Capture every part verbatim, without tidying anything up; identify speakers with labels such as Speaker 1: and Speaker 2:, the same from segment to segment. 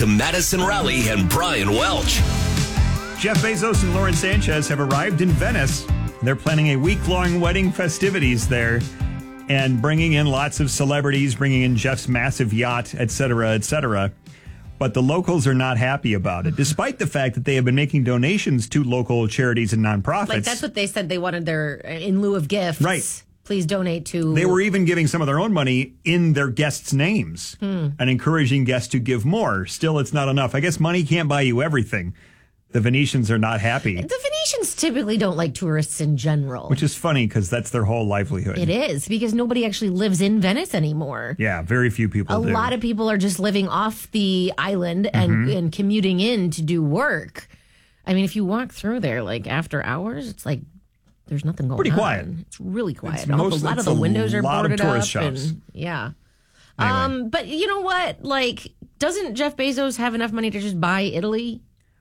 Speaker 1: The Madison Rally and Brian Welch.
Speaker 2: Jeff Bezos and Lauren Sanchez have arrived in Venice. They're planning a week-long wedding festivities there and bringing in lots of celebrities, bringing in Jeff's massive yacht, et cetera, et cetera. But the locals are not happy about it, despite the fact that they have been making donations to local charities and nonprofits.
Speaker 3: Like, that's what they said they wanted their, in lieu of gifts.
Speaker 2: Right.
Speaker 3: Please donate to...
Speaker 2: They were even giving some of their own money in their guests' names hmm. and encouraging guests to give more. Still, it's not enough. I guess money can't buy you everything. The Venetians are not happy.
Speaker 3: The Venetians typically don't like tourists in general.
Speaker 2: Which is funny because that's their whole livelihood.
Speaker 3: It is, because nobody actually lives in Venice anymore.
Speaker 2: Yeah, very few people
Speaker 3: A
Speaker 2: do.
Speaker 3: lot of people are just living off the island and, mm-hmm. and commuting in to do work. I mean, if you walk through there, like, after hours, it's like there's nothing going
Speaker 2: Pretty
Speaker 3: on.
Speaker 2: quiet.
Speaker 3: It's really quiet.
Speaker 2: It's most,
Speaker 3: a lot of
Speaker 2: a
Speaker 3: the windows are
Speaker 2: lot
Speaker 3: boarded
Speaker 2: of tourist
Speaker 3: up.
Speaker 2: shops.
Speaker 3: And, yeah.
Speaker 2: Anyway.
Speaker 3: Um, but you know what? Like, doesn't Jeff Bezos have enough money to just buy Italy?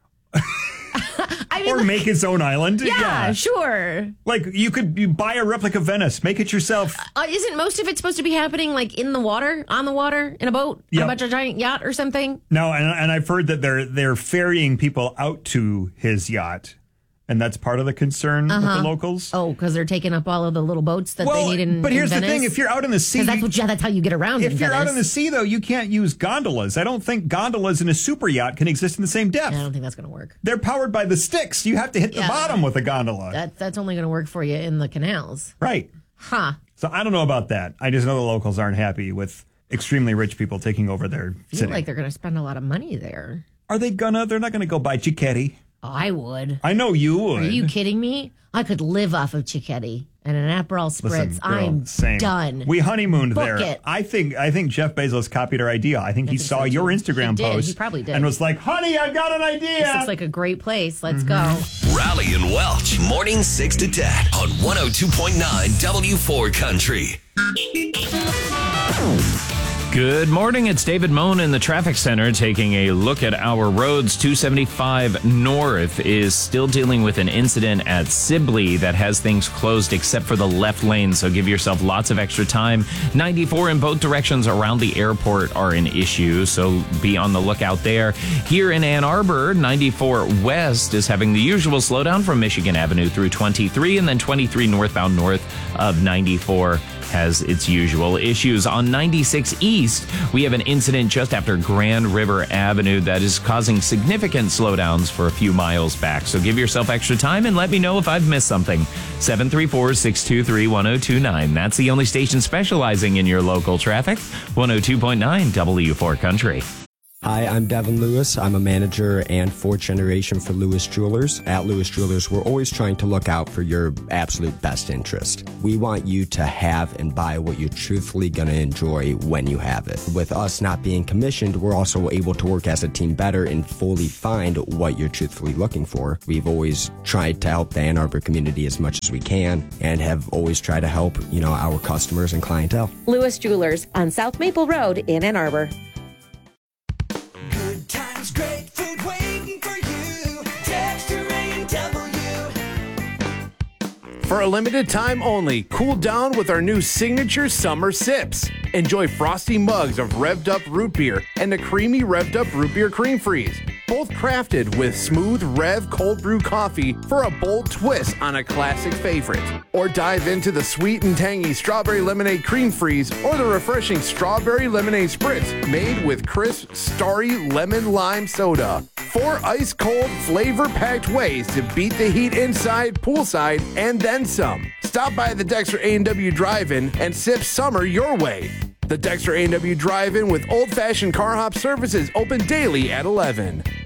Speaker 3: I mean,
Speaker 2: or
Speaker 3: like,
Speaker 2: make its own island.
Speaker 3: Yeah,
Speaker 2: yeah,
Speaker 3: sure.
Speaker 2: Like, you could you buy a replica Venice, make it yourself.
Speaker 3: Uh, isn't most of it supposed to be happening, like, in the water, on the water, in a boat,
Speaker 2: Yep.
Speaker 3: on a giant yacht or something?
Speaker 2: No, and, and I've heard that they're they're ferrying people out to his yacht, and that's part of the concern
Speaker 3: uh-huh.
Speaker 2: with the locals.
Speaker 3: Oh, because they're taking up all of the little boats that
Speaker 2: well,
Speaker 3: they need in
Speaker 2: But here's
Speaker 3: in
Speaker 2: the thing: if you're out in the sea,
Speaker 3: that's what yeah, that's how you get around.
Speaker 2: If
Speaker 3: in
Speaker 2: you're
Speaker 3: Venice.
Speaker 2: out in the sea, though, you can't use gondolas. I don't think gondolas in a super yacht can exist in the same depth.
Speaker 3: I don't think that's going to work.
Speaker 2: They're powered by the sticks. You have to hit
Speaker 3: Yeah.
Speaker 2: the bottom with a gondola.
Speaker 3: That that's only going to work for you in the canals,
Speaker 2: right?
Speaker 3: Huh?
Speaker 2: So I don't know about that. I just know the locals aren't happy with extremely rich people taking over their
Speaker 3: I feel
Speaker 2: city.
Speaker 3: like they're going to spend a lot of money there.
Speaker 2: Are they gonna? They're not gonna go buy Cicchetti.
Speaker 3: Oh, I would.
Speaker 2: I know you would.
Speaker 3: Are you kidding me? I could live off of Cicchetti and an Aperol Spritz.
Speaker 2: Listen, girl,
Speaker 3: I'm
Speaker 2: same.
Speaker 3: done.
Speaker 2: We honeymooned
Speaker 3: Book
Speaker 2: there.
Speaker 3: it.
Speaker 2: I think I think Jeff Bezos copied our idea. I think
Speaker 3: I
Speaker 2: he
Speaker 3: think
Speaker 2: saw
Speaker 3: so,
Speaker 2: your
Speaker 3: too.
Speaker 2: Instagram
Speaker 3: He did.
Speaker 2: post.
Speaker 3: He probably did.
Speaker 2: And was like, honey, I've got an idea.
Speaker 3: This looks like a great place. Let's
Speaker 2: mm-hmm.
Speaker 3: go.
Speaker 1: Rally and Welch, morning six to ten on one oh two point nine W four Country.
Speaker 4: Good morning. It's David Moen in the traffic center taking a look at our roads. two seventy-five North is still dealing with an incident at Sibley that has things closed except for the left lane, so give yourself lots of extra time. ninety-four in both directions around the airport are an issue, so be on the lookout there. Here in Ann Arbor, ninety-four West is having the usual slowdown from Michigan Avenue through twenty-three, and then twenty-three northbound north of ninety-four has its usual issues. On ninety-six East, we have an incident just after Grand River Avenue that is causing significant slowdowns for a few miles back. So give yourself extra time and let me know if I've missed something. seven three four, six two three, one oh two nine. That's the only station specializing in your local traffic. one oh two point nine W four Country.
Speaker 5: Hi, I'm Devin Lewis. I'm a manager and fourth generation for Lewis Jewelers. At Lewis Jewelers, we're always trying to look out for your absolute best interest. We want you to have and buy what you're truthfully going to enjoy when you have it. With us not being commissioned, we're also able to work as a team better and fully find what you're truthfully looking for. We've always tried to help the Ann Arbor community as much as we can and have always tried to help, you know, our customers and clientele.
Speaker 6: Lewis Jewelers on South Maple Road in Ann Arbor.
Speaker 7: Times, great food waiting for you. Dexter A and W.
Speaker 8: For a limited time only, cool down with our new signature summer sips. Enjoy frosty mugs of revved up root beer and a creamy revved up root beer cream freeze. Both crafted with smooth Rev cold brew coffee for a bold twist on a classic favorite. Or dive into the sweet and tangy strawberry lemonade cream freeze or the refreshing strawberry lemonade spritz made with crisp, starry lemon lime soda. Four ice cold, flavor packed ways to beat the heat inside, poolside, and then some. Stop by the Dexter A and W Drive-In and sip summer your way. The Dexter A and W Drive-In with old-fashioned car hop services open daily at eleven.